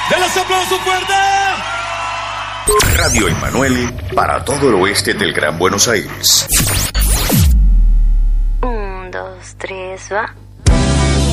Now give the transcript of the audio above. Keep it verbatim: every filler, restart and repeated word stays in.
¡Denles aplausos fuerte! Radio Emmanuel para todo el oeste del Gran Buenos Aires. Un, dos, tres, va.